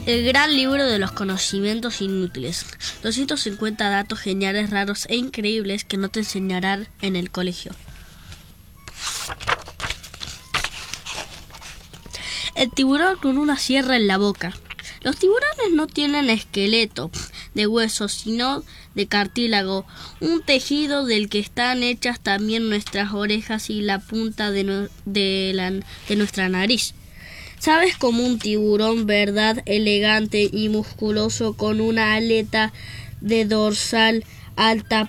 El gran libro de los conocimientos inútiles. 250 datos geniales, raros e increíbles que no te enseñarán en el colegio. El tiburón con una sierra en la boca. Los tiburones no tienen esqueleto de hueso, sino de cartílago, un tejido del que están hechas también nuestras orejas y la punta de nuestra nariz. ¿Sabes cómo un tiburón, verdad, elegante y musculoso con una aleta de dorsal alta?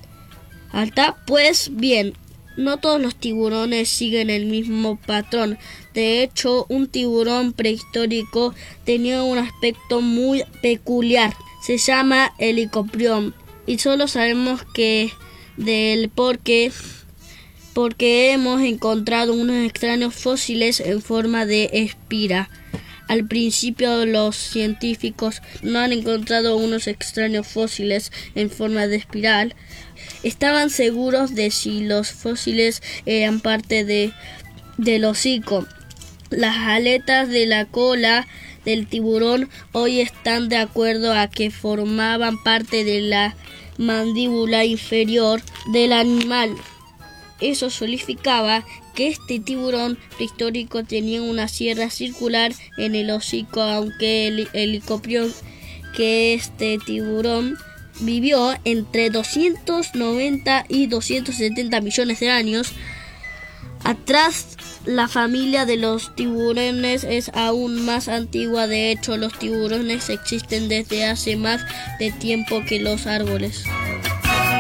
Pues bien, no todos los tiburones siguen el mismo patrón. De hecho, un tiburón prehistórico tenía un aspecto muy peculiar. Se llama Helicoprion y solo sabemos que de él porque hemos encontrado unos extraños fósiles en forma de espira. Al principio los científicos no han encontrado unos extraños fósiles en forma de espiral. Estaban seguros de si los fósiles eran parte del hocico. Las aletas de la cola del tiburón hoy están de acuerdo a que formaban parte de la mandíbula inferior del animal. Eso significaba que este tiburón prehistórico tenía una sierra circular en el hocico, aunque el Helicoprion que este tiburón vivió entre 290 y 270 millones de años atrás. La familia de los tiburones es aún más antigua. De hecho, los tiburones existen desde hace más de tiempo que los árboles.